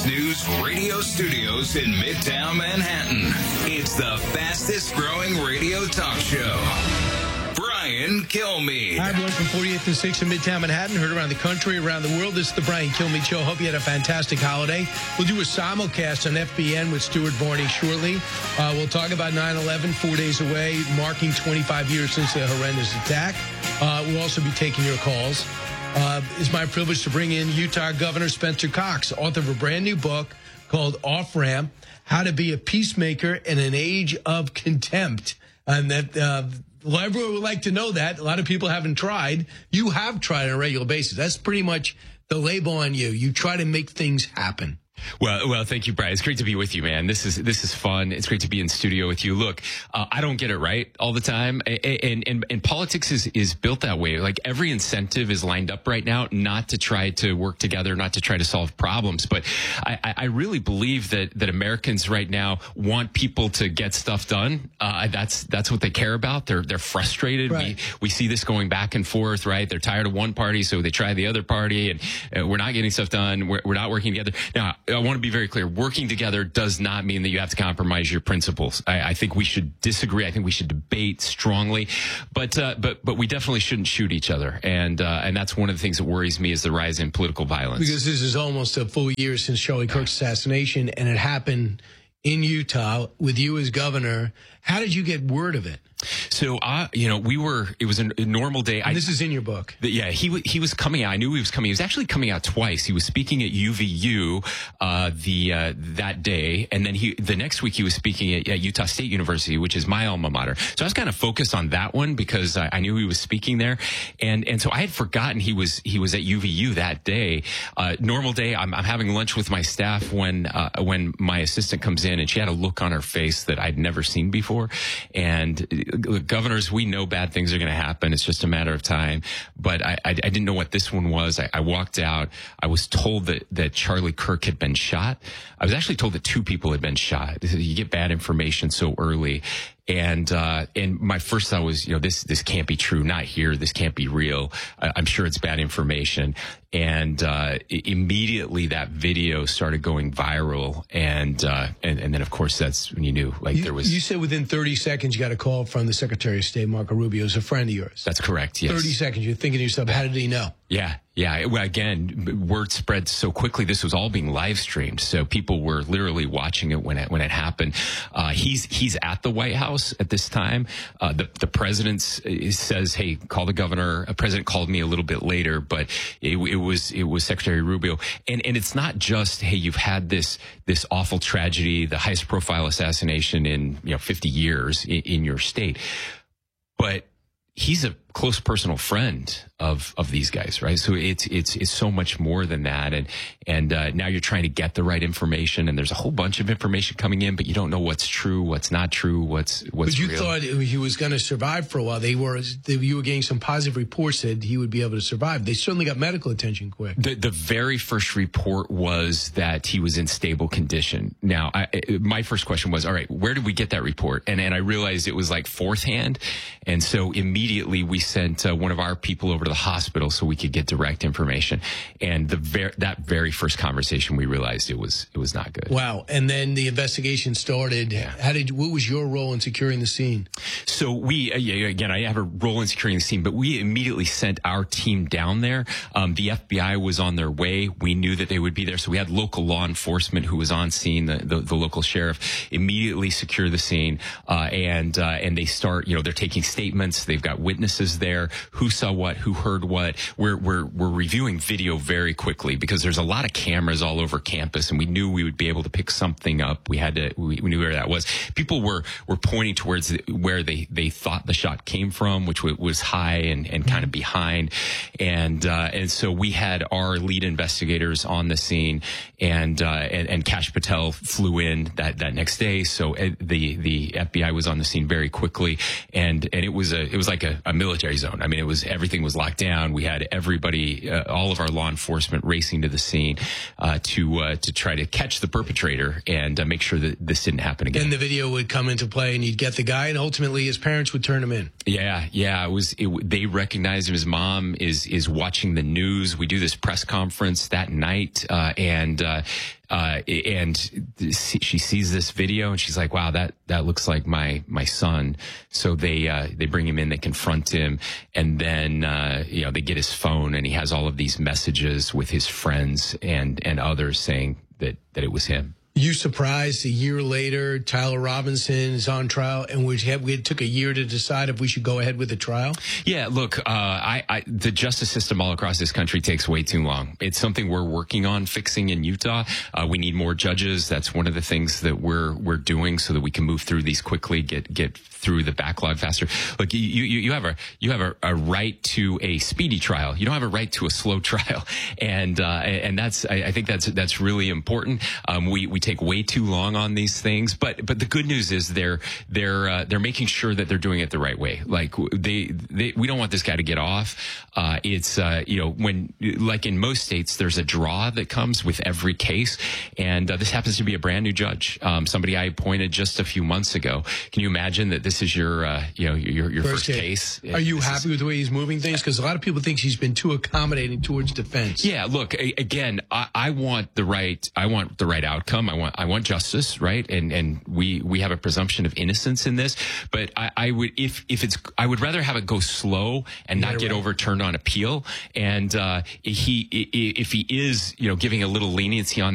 News radio studios in Midtown Manhattan. It's the fastest growing radio talk show. Brian Kilmeade. Hi, everyone, from 48th and 6th in Midtown Manhattan. Heard around the country, around the world. This is the Brian Kilmeade Show. Hope you had a fantastic holiday. We'll do a simulcast on FBN with Stuart Varney shortly. We'll talk about 9/11, 4 days away, marking 25 years since the horrendous attack. We'll also be taking your calls. It's my privilege to bring in Utah Governor Spencer Cox, author of a brand new book called Off Ramp, How to Be a Peacemaker in an Age of Contempt. And that everyone would like to know that. A lot of people haven't tried. You have tried on a regular basis. That's pretty much the label on you. You try to make things happen. Well, thank you, Brian. It's great to be with you, man. This is fun. It's great to be in studio with you. Look, I don't get it right all the time, and politics is built that way. Like, every incentive is lined up right now, not to try to work together, not to try to solve problems. But I really believe that Americans right now want people to get stuff done. That's what they care about. They're frustrated. Right. We see this going back and forth, right? They're tired of one party, so they try the other party, and we're not getting stuff done. We're not working together. Now, I want to be very clear. Working together does not mean that you have to compromise your principles. I think we should disagree. I think we should debate strongly, but we definitely shouldn't shoot each other. And that's one of the things that worries me, is the rise in political violence. Because this is almost a full year since Charlie Kirk's assassination, and it happened in Utah with you as governor. How did you get word of it? So, it was a normal day. And this is in your book. Yeah, he was coming out. I knew he was coming. He was actually coming out twice. He was speaking at UVU, that day. And then the next week he was speaking at Utah State University, which is my alma mater. So I was kind of focused on that one because I knew he was speaking there. And so I had forgotten he was at UVU that day. Normal day, I'm having lunch with my staff when my assistant comes in, and she had a look on her face that I'd never seen before. And governors, we know bad things are going to happen. It's just a matter of time. But I didn't know what this one was. I walked out. I was told that Charlie Kirk had been shot. I was actually told that 2 people had been shot. You get bad information so early. And my first thought was, this can't be true. Not here. This can't be real. I'm sure it's bad information. And immediately that video started going viral. And then, of course, that's when you knew, there was. You said within 30 seconds you got a call from the Secretary of State, Marco Rubio, who's a friend of yours. That's correct. Yes. 30 seconds. You're thinking to yourself, how did he know? Yeah. Well, again, word spread so quickly. This was all being live streamed, so people were literally watching it when it happened. He's at the White House at this time. The president says, "Hey, call the governor." A president called me a little bit later, but it was Secretary Rubio, and it's not just, hey, you've had this awful tragedy, the highest profile assassination in 50 years in your state, but he's a close personal friend of these guys, right? So it's so much more than that, and now you're trying to get the right information, and there's a whole bunch of information coming in, but you don't know what's true, what's not true, what's But you real. thought he was going to survive for a while. You were getting some positive reports that he would be able to survive. They certainly got medical attention quick. The very first report was that he was in stable condition. Now, my first question was, all right, where did we get that report? And I realized it was like fourth hand, and so immediately we sent one of our people over to the hospital so we could get direct information. And that very first conversation, we realized it was not good. Wow! And then the investigation started. Yeah. What was your role in securing the scene? So we again, I have a role in securing the scene, but we immediately sent our team down there. The FBI was on their way. We knew that they would be there, so we had local law enforcement who was on scene. The local sheriff immediately secured the scene, and they start. They're taking statements. They've got witnesses there. Who saw what? Who heard what? We're reviewing video very quickly because there's a lot of cameras all over campus, and we knew we would be able to pick something up. We knew where that was. People were pointing towards where they thought the shot came from, which was high and kind of behind, and so we had our lead investigators on the scene, and Kash Patel flew in that next day. So the FBI was on the scene very quickly, and it was like a military zone. I mean, everything was locked locked down. We had everybody, all of our law enforcement racing to the scene to try to catch the perpetrator and make sure that this didn't happen again. Then the video would come into play, and you'd get the guy, and ultimately his parents would turn him in. Yeah. They recognized him. His mom is watching the news. We do this press conference that night, and she sees this video and she's like, wow, that looks like my son. So they bring him in, they confront him, and then they get his phone, and he has all of these messages with his friends and others saying that it was him. You surprised a year later, Tyler Robinson is on trial, and we took a year to decide if we should go ahead with the trial? Yeah, look, the justice system all across this country takes way too long. It's something we're working on fixing in Utah. We need more judges. That's one of the things that we're doing so that we can move through these quickly, get through the backlog faster. Look, you have a right to a speedy trial. You don't have a right to a slow trial, and that's I think that's really important. We take way too long on these things, but the good news is they're making sure that they're doing it the right way. Like we don't want this guy to get off. It's when, like in most states, there's a draw that comes with every case, and this happens to be a brand new judge, somebody I appointed just a few months ago. Can you imagine that this is your first case? Are you happy with the way he's moving things? Because a lot of people think he's been too accommodating towards defense. Yeah, look, again, I want the right outcome. I want justice, right? And we have a presumption of innocence in this, but I would rather have it go slow and not get overturned on appeal. And if he is, giving a little leniency on